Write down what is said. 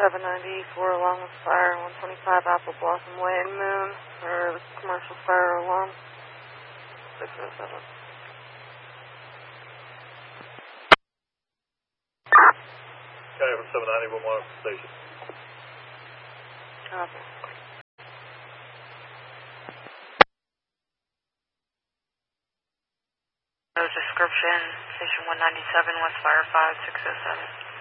794 along with fire, 125 Apple Blossom Way and Moon for the commercial fire alarm, 607. County from 790, 1 station. Copy. No description, station 197, West Fire 5607.